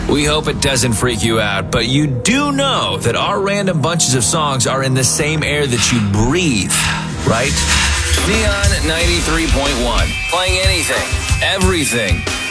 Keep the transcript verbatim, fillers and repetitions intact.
We hope it doesn't freak you out, but you do know that our random bunches of songs are in the same air that you breathe, right? Neon ninety-three point one. Playing anything, everything,